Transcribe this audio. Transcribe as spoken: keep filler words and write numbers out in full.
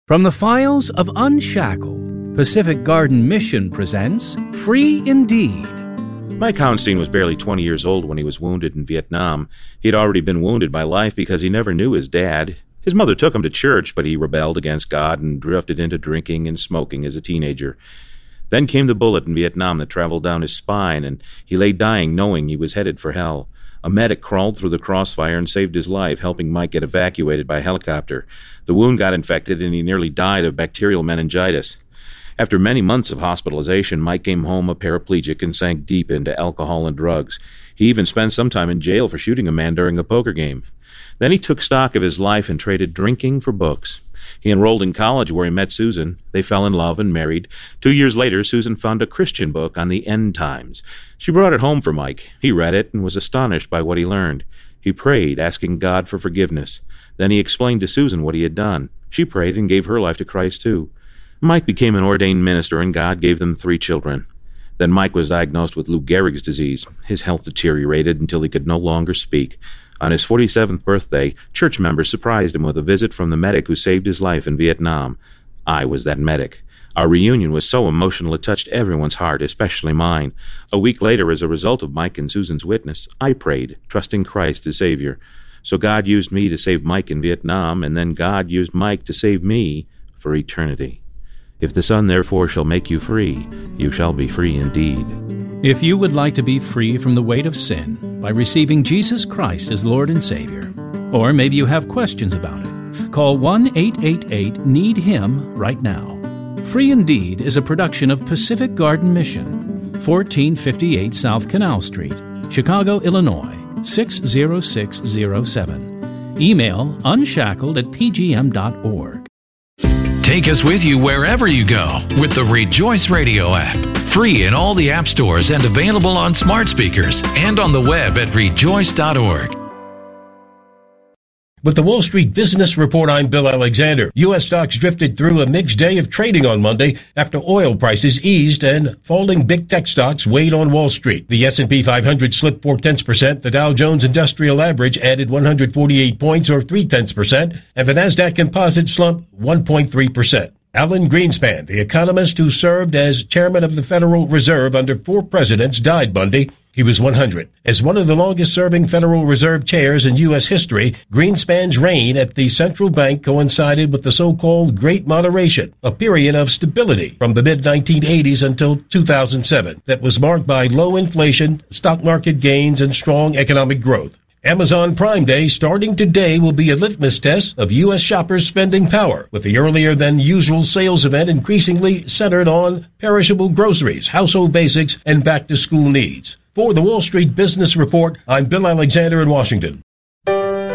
From the files of Unshackled, Pacific Garden Mission presents Free Indeed. Mike Hounstein was barely twenty years old when he was wounded in Vietnam. He had already been wounded by life because he never knew his dad. His mother took him to church, but he rebelled against God and drifted into drinking and smoking as a teenager. Then came the bullet in Vietnam that traveled down his spine, and he lay dying knowing he was headed for hell. A medic crawled through the crossfire and saved his life, helping Mike get evacuated by helicopter. The wound got infected, and he nearly died of bacterial meningitis. After many months of hospitalization, Mike came home a paraplegic and sank deep into alcohol and drugs. He even spent some time in jail for shooting a man during a poker game. Then he took stock of his life and traded drinking for books. He enrolled in college where he met Susan. They fell in love and married. Two years later, Susan found a Christian book on the end times. She brought it home for Mike. He read it and was astonished by what he learned. He prayed, asking God for forgiveness. Then he explained to Susan what he had done. She prayed and gave her life to Christ too. Mike became an ordained minister, and God gave them three children. Then Mike was diagnosed with Lou Gehrig's disease. His health deteriorated until he could no longer speak. On his forty-seventh birthday, church members surprised him with a visit from the medic who saved his life in Vietnam. I was that medic. Our reunion was so emotional it touched everyone's heart, especially mine. A week later, as a result of Mike and Susan's witness, I prayed, trusting Christ as Savior. So God used me to save Mike in Vietnam, and then God used Mike to save me for eternity. If the Son therefore shall make you free, you shall be free indeed. If you would like to be free from the weight of sin by receiving Jesus Christ as Lord and Savior, or maybe you have questions about it, call one eight eight eight need him right now. Free Indeed is a production of Pacific Garden Mission, fourteen fifty-eight South Canal Street, Chicago, Illinois, six zero six zero seven. Email unshackled at p g m dot org. Take us with you wherever you go with the Rejoice Radio app. Free in all the app stores and available on smart speakers and on the web at rejoice dot org. With the Wall Street Business Report, I'm Bill Alexander. U S stocks drifted through a mixed day of trading on Monday after oil prices eased and falling big tech stocks weighed on Wall Street. The S and P five hundred slipped four tenths percent. The Dow Jones Industrial Average added one hundred forty-eight points or three tenths percent, and the Nasdaq Composite slumped one point three percent. Alan Greenspan, the economist who served as chairman of the Federal Reserve under four presidents, died Monday. He was one hundred. As one of the longest-serving Federal Reserve chairs in U S history, Greenspan's reign at the central bank coincided with the so-called Great Moderation, a period of stability from the mid nineteen eighties until two thousand seven that was marked by low inflation, stock market gains, and strong economic growth. Amazon Prime Day starting today will be a litmus test of U S shoppers' spending power, with the earlier-than-usual sales event increasingly centered on perishable groceries, household basics, and back-to-school needs. For the Wall Street Business Report, I'm Bill Alexander in Washington.